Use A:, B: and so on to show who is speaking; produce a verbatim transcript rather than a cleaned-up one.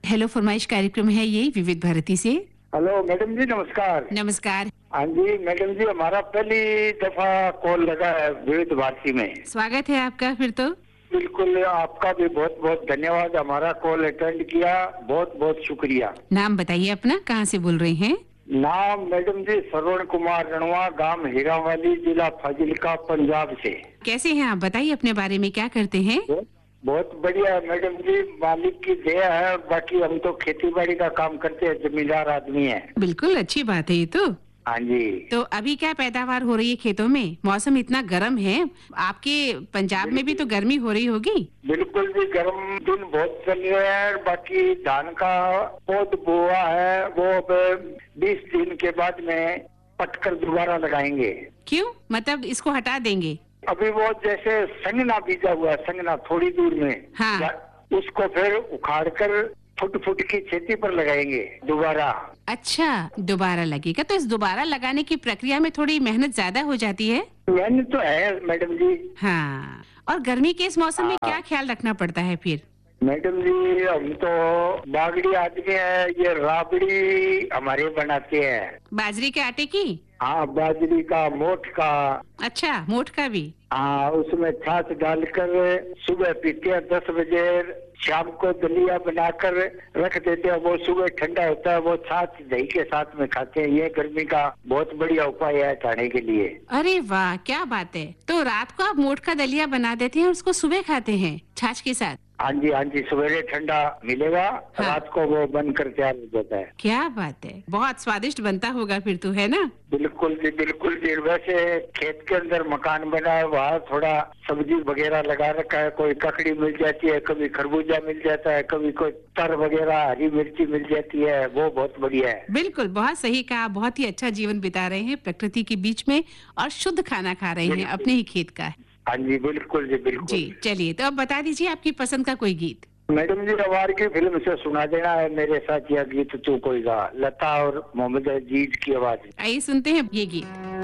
A: Hello फरमाइश कार्यक्रम है ये विविध भारती से।
B: हेलो मैडम जी, नमस्कार।
A: नमस्कार।
B: हाँ जी मैडम जी, हमारा पहली दफा कॉल लगा है विविध भारती में।
A: स्वागत है आपका फिर तो।
B: बिल्कुल, आपका भी बहुत बहुत धन्यवाद, हमारा कॉल अटेंड किया, बहुत बहुत शुक्रिया।
A: नाम बताइए अपना, कहाँ से बोल रहे हैं?
B: नाम मैडम जी श्रवण कुमार रणवा, गांव हीरावाली, जिला फाजिल्का, पंजाब से।
A: कैसे हैं आप, बताइए अपने बारे में, क्या करते हैं?
B: बहुत बढ़िया है मैडम जी, मालिक की दया है। बाकी हम तो खेती बाड़ी का काम करते हैं, जमींदार आदमी है।
A: बिल्कुल अच्छी बात है ये तो।
B: हाँ जी।
A: तो अभी क्या पैदावार हो रही है खेतों में? मौसम इतना गर्म है, आपके पंजाब में भी तो गर्मी हो रही होगी।
B: बिल्कुल भी, गर्म दिन बहुत चल रहे हैं। बाकी धान का पौध बोआ है, वो अब बीस दिन के बाद में पटकर दोबारा लगाएंगे।
A: क्यों, मतलब इसको हटा देंगे?
B: अभी वो जैसे संगना बीजा हुआ है, संगना थोड़ी दूर में,
A: हाँ।
B: उसको फिर उखाड़ कर फुट फुट की खेती पर लगाएंगे दोबारा।
A: अच्छा, दोबारा लगेगा। तो इस दोबारा लगाने की प्रक्रिया में थोड़ी मेहनत ज्यादा हो जाती है?
B: मेहनत तो है मैडम जी।
A: हाँ, और गर्मी के इस मौसम में क्या ख्याल रखना पड़ता है फिर?
B: मैडम जी, हम तो बागड़ी आदमी है, ये राबड़ी हमारे बनाते हैं।
A: बाजरे के आटे की?
B: हाँ, बाजरी का, मोठ का।
A: अच्छा, मोठ का भी?
B: हाँ, उसमें छाछ डालकर सुबह पीते हैं दस बजे, शाम को दलिया बनाकर रख देते हैं, वो सुबह ठंडा होता है, वो छाछ दही के साथ में खाते हैं। ये गर्मी का बहुत बढ़िया उपाय है खाने के लिए।
A: अरे वाह, क्या बात है। तो रात को आप मोठ का दलिया बना देते हैं और उसको सुबह खाते हैं छाछ के साथ?
B: हाँ जी, हाँ जी, सवेरे ठंडा मिलेगा,
A: हाँ।
B: रात को वो बनकर तैयार हो जाता है।
A: क्या बात है, बहुत स्वादिष्ट बनता होगा फिर तो, है ना?
B: बिल्कुल जी, बिल्कुल जी। वैसे खेत के अंदर मकान बना है, वहाँ थोड़ा सब्जी वगैरह लगा रखा है, कोई ककड़ी मिल जाती है, कभी खरबूजा मिल जाता है, कभी कोई तर वगैरह हरी मिर्ची मिल जाती है, वो बहुत बढ़िया है।
A: बिल्कुल, बहुत सही कहा। बहुत ही अच्छा जीवन बिता रहे हैं प्रकृति के बीच में और शुद्ध खाना खा रहे हैं अपने ही खेत का।
B: हाँ जी, बिल्कुल जी, बिल्कुल
A: जी। चलिए, तो अब बता दीजिए आपकी पसंद का कोई गीत।
B: मैडम जी, अवार की फिल्म से सुना देना है मेरे साथ यह गीत, तू कोई गा, लता और मोहम्मद अजीज की आवाज।
A: आइए सुनते हैं ये गीत।